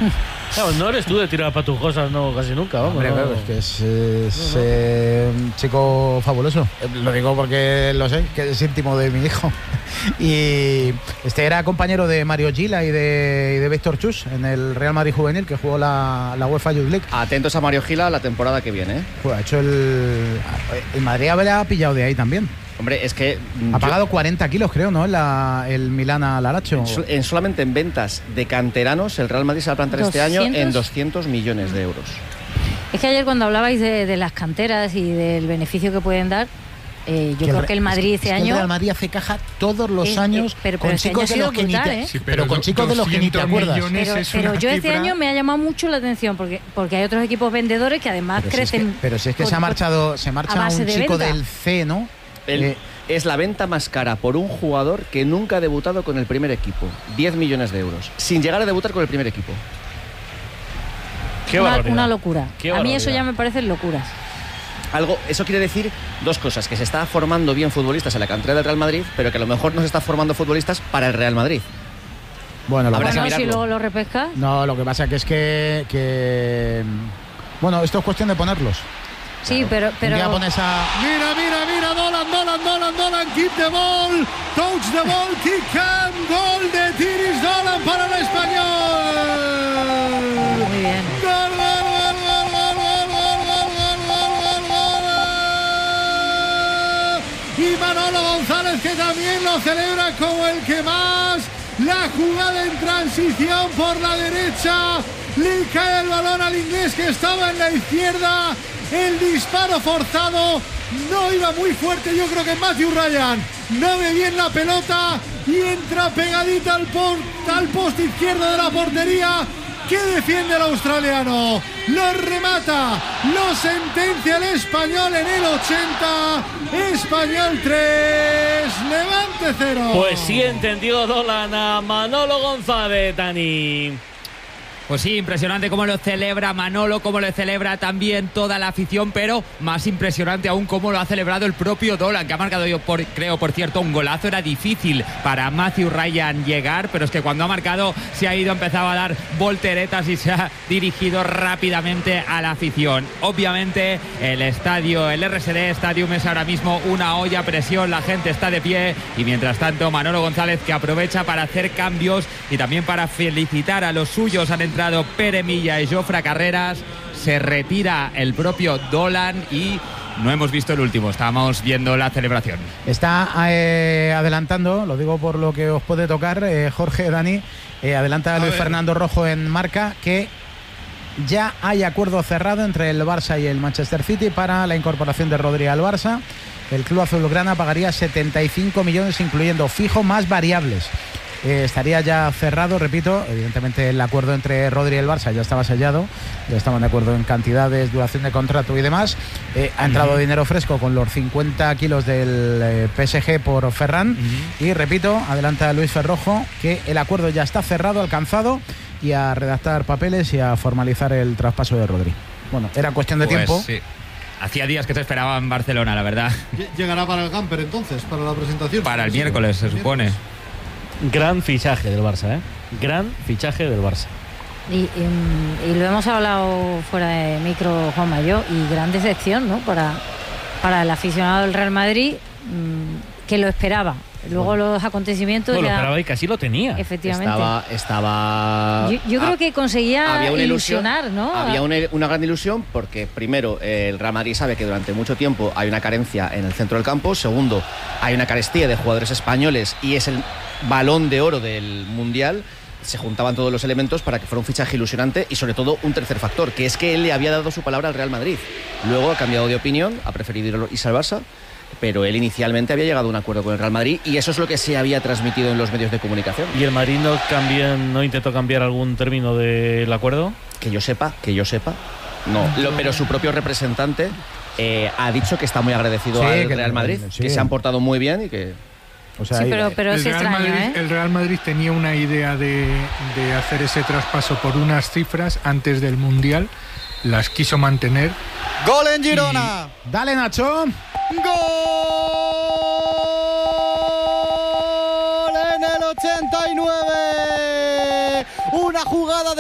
Claro, no eres tú de tirar para tus cosas, no, casi nunca, vamos. Hombre, claro, es que es un chico fabuloso. Lo digo porque lo sé, que es íntimo de mi hijo. Y este era compañero de Mario Gila y de Víctor Chus en el Real Madrid Juvenil, que jugó la UEFA Youth League. Atentos a Mario Gila la temporada que viene, ¿eh? Pues ha hecho el Madrid habrá pillado de ahí también. Hombre, es que... Ha pagado 40 kilos, creo, ¿no? El Milán al Alacho. Solamente en ventas de canteranos, el Real Madrid se va a plantar este año en 200 millones de euros. Es que ayer cuando hablabais de las canteras y del beneficio que pueden dar, yo creo que el Madrid este año... El Real Madrid hace caja todos los años con chicos de los que ni te... Sí, pero con chicos de los que ni te acuerdas. Pero yo este año me ha llamado mucho la atención porque hay otros equipos vendedores que además crecen... Pero si es que se marcha un chico del C, ¿no? Es la venta más cara por un jugador que nunca ha debutado con el primer equipo. 10 millones de euros. Sin llegar a debutar con el primer equipo. Una locura. A mí eso ya me parecen locuras. Eso quiere decir dos cosas: que se está formando bien futbolistas en la cantera del Real Madrid, pero que a lo mejor no se está formando futbolistas para el Real Madrid. Bueno, si luego lo repesca. No, lo que pasa que es que bueno, esto es cuestión de ponerlos. Sí, pero... Ya pones a... Mira, Dolan, keep the ball, touch the ball, kick and gol de Tiris Dolan para el Español. Muy bien. Gol. Y Manolo González, que también lo celebra como el que más. La jugada en transición por la derecha, le cae el balón al inglés que estaba en la izquierda. El disparo forzado no iba muy fuerte, yo creo que Matthew Ryan no ve bien la pelota y entra pegadita al poste izquierdo de la portería. Que defiende el australiano, lo remata, lo sentencia el español en el 80. Español 3, Levante 0. Pues sí entendió Dolan a Manolo González, Dani. Pues sí, impresionante cómo lo celebra Manolo, cómo lo celebra también toda la afición, pero más impresionante aún cómo lo ha celebrado el propio Dolan, que ha marcado, creo, por cierto, un golazo. Era difícil para Matthew Ryan llegar, pero es que cuando ha marcado se ha ido, empezaba a dar volteretas y se ha dirigido rápidamente a la afición. Obviamente el estadio, el RSD Stadium, es ahora mismo una olla a presión, la gente está de pie y mientras tanto Manolo González, que aprovecha para hacer cambios y también para felicitar a los suyos. Han entrado Pere Milla y Jofre Carreras, se retira el propio Dolan y no hemos visto el último, estábamos viendo la celebración. Está adelantando, lo digo por lo que os puede tocar, Jorge, Dani, adelanta a Luis Fernando Rojo en Marca, que ya hay acuerdo cerrado entre el Barça y el Manchester City para la incorporación de Rodri al Barça. El club azulgrana pagaría 75 millones, incluyendo fijo más variables. Estaría ya cerrado, repito, evidentemente el acuerdo entre Rodri y el Barça ya estaba sellado, ya estaban de acuerdo en cantidades, duración de contrato y demás. Ha entrado dinero fresco con los 50 kilos del PSG por Ferran y repito, adelanta Luis Ferrojo, que el acuerdo ya está cerrado, alcanzado, y a redactar papeles y a formalizar el traspaso de Rodri. Bueno, era cuestión de tiempo. Sí. Hacía días que se esperaba en Barcelona, la verdad. ¿Llegará para el Gamper entonces, para la presentación? Para el miércoles, se supone. Gran fichaje del Barça, gran fichaje del Barça. Y lo hemos hablado fuera de micro, Juan Mayo, y gran decepción, ¿no? Para el aficionado del Real Madrid, que lo esperaba. Luego los acontecimientos lo ya... esperaba y casi lo tenía. Efectivamente. Estaba yo creo que conseguía ilusionar, ¿no? Había una gran ilusión porque, primero, el Real Madrid sabe que durante mucho tiempo hay una carencia en el centro del campo. Segundo, hay una carestía de jugadores españoles y es el balón de oro del Mundial. Se juntaban todos los elementos para que fuera un fichaje ilusionante y sobre todo un tercer factor, que es que él le había dado su palabra al Real Madrid. Luego ha cambiado de opinión, ha preferido irse al Barça, pero él inicialmente había llegado a un acuerdo con el Real Madrid y eso es lo que se había transmitido en los medios de comunicación. ¿Y el Madrid no intentó cambiar algún término del acuerdo? Que yo sepa, no. Pero su propio representante ha dicho que está muy agradecido al Real Madrid, que se han portado muy bien y que... O sea, sí, pero es extraño, El Real Madrid tenía una idea de hacer ese traspaso por unas cifras antes del Mundial, las quiso mantener. ¡Gol en Girona! ¡Dale, Nacho! ¡Gol en el 89! Una jugada de